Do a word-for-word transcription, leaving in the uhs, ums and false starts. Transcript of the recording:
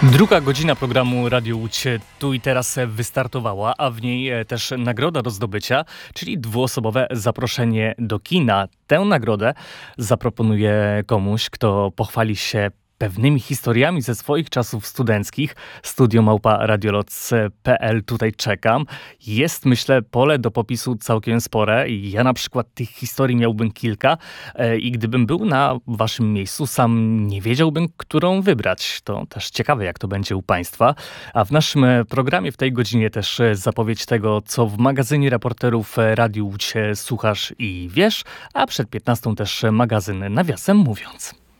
Druga godzina programu Radio Łódź tu i teraz wystartowała, a w niej też nagroda do zdobycia, czyli dwuosobowe zaproszenie do kina. Tę nagrodę zaproponuję komuś, kto pochwali się pewnymi historiami ze swoich czasów studenckich. Studio małpa radioloc kropka p l, tutaj czekam. Jest, myślę, pole do popisu całkiem spore. Ja na przykład tych historii miałbym kilka i gdybym był na waszym miejscu, sam nie wiedziałbym, którą wybrać. To też ciekawe, jak to będzie u państwa. A w naszym programie w tej godzinie też zapowiedź tego, co w magazynie reporterów Radiu Łódź słuchasz i wiesz, a przed piętnastą też magazyn Nawiasem Mówiąc.